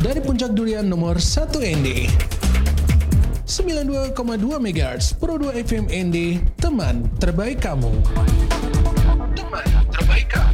dari Puncak Durian nomor 1 ND. 92,2 MHz Pro 2 FM ND, teman terbaik kamu. Teman terbaik kamu.